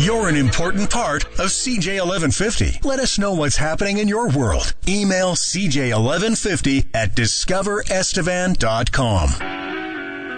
You're an important part of CJ 1150. Let us know what's happening in your world. Email CJ1150 at discoverestevan.com.